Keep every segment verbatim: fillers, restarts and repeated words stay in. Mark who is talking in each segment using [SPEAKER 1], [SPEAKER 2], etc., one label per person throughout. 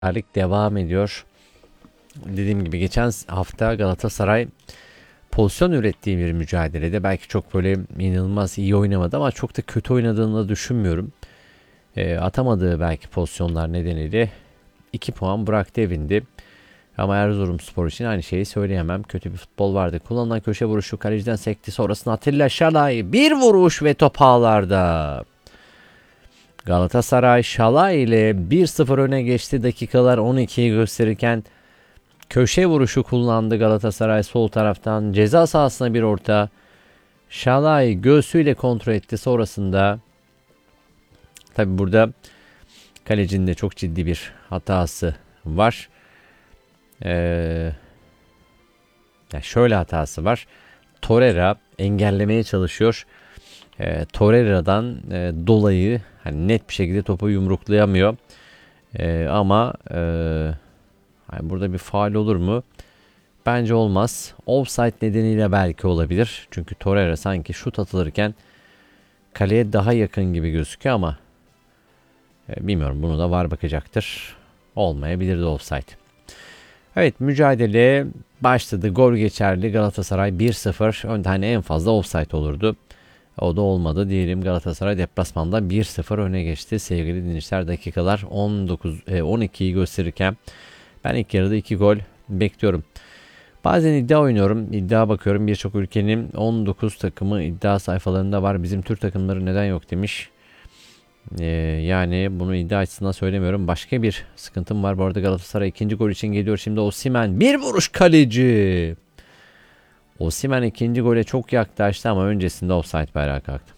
[SPEAKER 1] Lig devam ediyor. Dediğim gibi geçen hafta Galatasaray pozisyon ürettiği bir mücadelede belki çok böyle inanılmaz iyi oynamadı ama çok da kötü oynadığını da düşünmüyorum. E, atamadığı belki pozisyonlar nedeniyle iki puan bıraktı evinde. Ama Erzurumspor için aynı şeyi söyleyemem. Kötü bir futbol vardı. Kullanılan köşe vuruşu kaleciden sekti. Sonrasında Atilla Şalay bir vuruş ve top ağlarda. Galatasaray Şalay ile bir sıfır öne geçti. Dakikalar on ikiyi gösterirken köşe vuruşu kullandı Galatasaray sol taraftan. Ceza sahasına bir orta. Şalay göğsüyle kontrol etti. Sonrasında tabi burada kalecinin de çok ciddi bir hatası var. Ee, yani şöyle hatası var. Torreira engellemeye çalışıyor. E, Torreira'dan e, dolayı hani net bir şekilde topu yumruklayamıyor. E, ama e, hani burada bir faul olur mu? Bence olmaz. Offside nedeniyle belki olabilir. Çünkü Torreira sanki şut atılırken kaleye daha yakın gibi gözüküyor ama e, bilmiyorum, bunu da var bakacaktır. Olmayabilir de offside. Evet, mücadele başladı. Gol geçerli. Galatasaray bir sıfır. Önde hani en fazla offside olurdu. O da olmadı diyelim. Galatasaray deplasmanda bir sıfır öne geçti. Sevgili dinleyiciler, dakikalar on dokuz on ikiyi gösterirken ben ilk yarıda iki gol bekliyorum. Bazen iddia oynuyorum. İddia bakıyorum. Birçok ülkenin on dokuz takımı iddia sayfalarında var. Bizim Türk takımları neden yok demiş. Ee, yani bunu iddia açısından söylemiyorum. Başka bir sıkıntım var. Bu arada Galatasaray ikinci gol için geliyor. Şimdi Osimhen bir vuruş kaleci. Osimhen ikinci gole çok yaklaştı ama öncesinde offside bayrağı kalktı.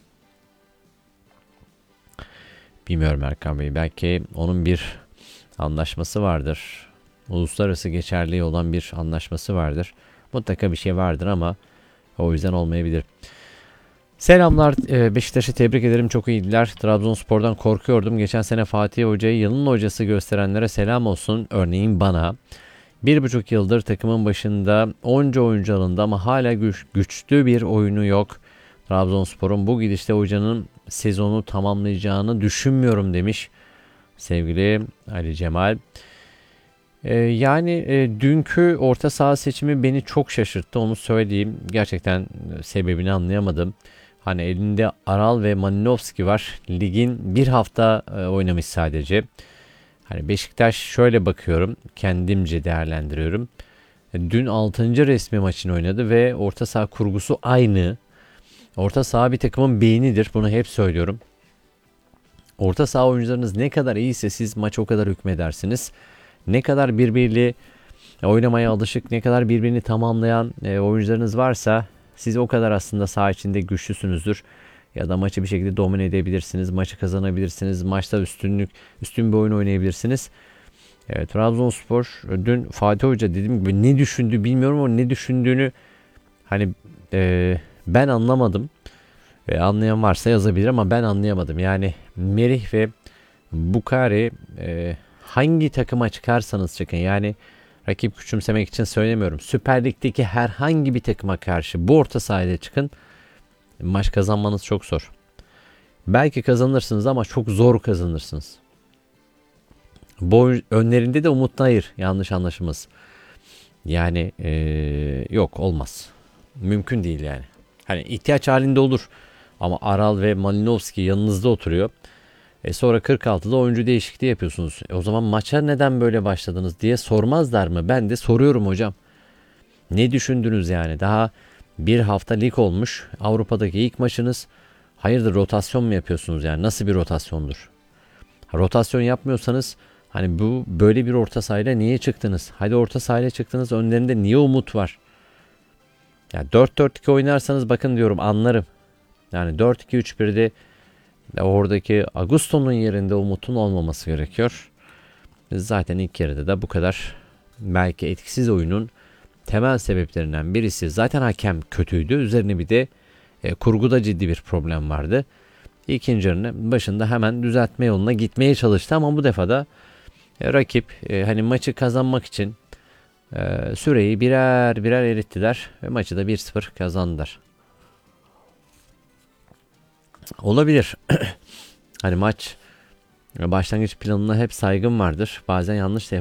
[SPEAKER 1] Bilmiyorum Erkan Bey. Belki onun bir anlaşması vardır. Uluslararası geçerliği olan bir anlaşması vardır. Mutlaka bir şey vardır ama o yüzden olmayabilir. Selamlar, Beşiktaş'ı tebrik ederim, çok iyiydiler. Trabzonspor'dan korkuyordum. Geçen sene Fatih Hoca'yı yılın hocası gösterenlere selam olsun. Örneğin bana. Bir buçuk yıldır takımın başında onca oyuncu alındı ama hala güç, güçlü bir oyunu yok. Trabzonspor'un bu gidişte hocanın sezonu tamamlayacağını düşünmüyorum demiş sevgili Ali Cemal. Ee, yani e, dünkü orta saha seçimi beni çok şaşırttı, onu söyleyeyim. Gerçekten sebebini anlayamadım. Hani elinde Aral ve Malinovski var. Ligin bir hafta e, oynamış sadece. Hani Beşiktaş, şöyle bakıyorum, kendimce değerlendiriyorum. Dün altıncı resmi maçını oynadı ve orta saha kurgusu aynı. Orta saha bir takımın beynidir. Bunu hep söylüyorum. Orta saha oyuncularınız ne kadar iyiyse siz maç o kadar hükmedersiniz. Ne kadar birbiriyle oynamaya alışık, ne kadar birbirini tamamlayan e, oyuncularınız varsa siz o kadar aslında saha içinde güçlüsünüzdür. Ya da maçı bir şekilde domine edebilirsiniz. Maçı kazanabilirsiniz. Maçta üstünlük, üstün bir oyun oynayabilirsiniz. Evet, Trabzonspor dün Fatih Hoca dediğim gibi ne düşündü bilmiyorum ama ne düşündüğünü hani e, ben anlamadım. E, anlayan varsa yazabilir ama ben anlayamadım. Yani Merih ve Bukari e, hangi takıma çıkarsanız çıkın, yani rakip küçümsemek için söylemiyorum. Süper Lig'deki herhangi bir takıma karşı bu orta sahada çıkın. Maç kazanmanız çok zor. Belki kazanırsınız ama çok zor kazanırsınız. Bu önlerinde de Umut Nayır, yanlış anlaşılmaz. Yani ee, yok, olmaz. Mümkün değil yani. Hani ihtiyaç halinde olur. Ama Aral ve Malinovski yanınızda oturuyor. E sonra kırk altıda oyuncu değişikliği yapıyorsunuz. E o zaman maça neden böyle başladınız diye sormazlar mı? Ben de soruyorum hocam. Ne düşündünüz yani? Daha bir hafta lig olmuş. Avrupa'daki ilk maçınız. Hayırdır, rotasyon mu yapıyorsunuz yani? Nasıl bir rotasyondur? Rotasyon yapmıyorsanız hani bu böyle bir orta sahayla niye çıktınız? Hadi orta sahayla çıktınız, önlerinde niye Umut var? Yani dört dört iki oynarsanız bakın diyorum, anlarım. Yani dört iki üç birde oradaki Augusto'nun yerinde Umut'un olmaması gerekiyor. Zaten ilk yarıda da bu kadar. Belki etkisiz oyunun temel sebeplerinden birisi zaten hakem kötüydü. Üzerine bir de e, kurguda ciddi bir problem vardı. İkinci yarının başında hemen düzeltme yoluna gitmeye çalıştı ama bu defa da e, rakip e, hani maçı kazanmak için e, süreyi birer birer erittiler ve maçı da bir sıfır kazandılar. Olabilir. Hani maç Başlangıç planına hep saygım vardır. Bazen yanlış da